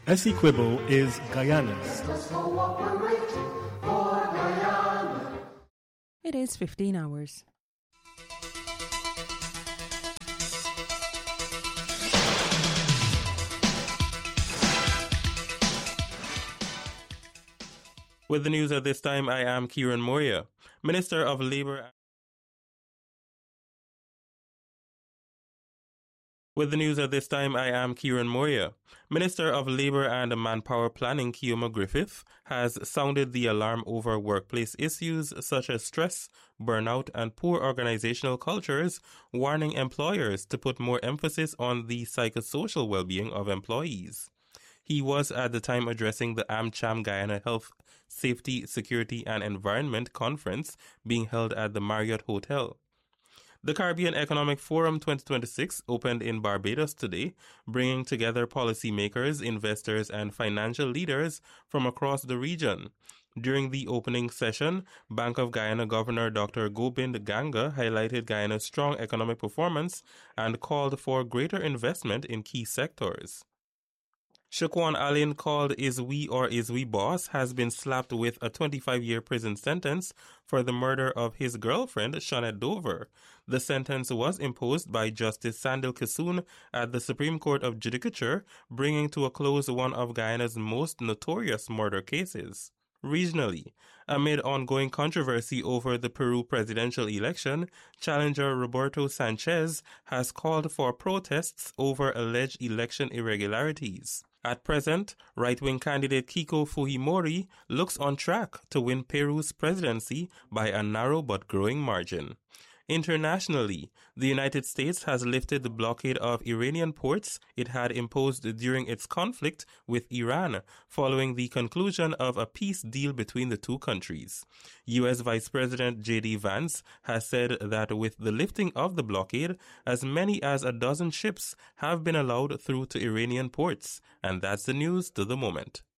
Essequibo is Guyana's. It is 15 hours. With the news at this time, I am Kieran Moria, Minister of Labour. With the news at this time, I am Kieran Moria. Minister of Labour and Manpower Planning Keoma Griffith has sounded the alarm over workplace issues such as stress, burnout, and poor organizational cultures, warning employers to put more emphasis on the psychosocial well-being of employees. He was at the time addressing the AmCham Guyana Health, Safety, Security and Environment Conference being held at the Marriott Hotel. The Caribbean Economic Forum 2026 opened in Barbados today, bringing together policymakers, investors, and financial leaders from across the region. During the opening session, Bank of Guyana Governor Dr. Gobind Ganga highlighted Guyana's strong economic performance and called for greater investment in key sectors. Shaquan Allen, called Is We or Is We Boss, has been slapped with a 25-year prison sentence for the murder of his girlfriend, Shawnette Dover. The sentence was imposed by Justice Sandil Kissoon at the Supreme Court of Judicature, bringing to a close one of Guyana's most notorious murder cases. Regionally, amid ongoing controversy over the Peru presidential election, challenger Roberto Sanchez has called for protests over alleged election irregularities. At present, right-wing candidate Keiko Fujimori looks on track to win Peru's presidency by a narrow but growing margin. Internationally, the United States has lifted the blockade of Iranian ports it had imposed during its conflict with Iran, following the conclusion of a peace deal between the two countries. U.S. Vice President J.D. Vance has said that with the lifting of the blockade, as many as a dozen ships have been allowed through to Iranian ports. And that's the news to the moment.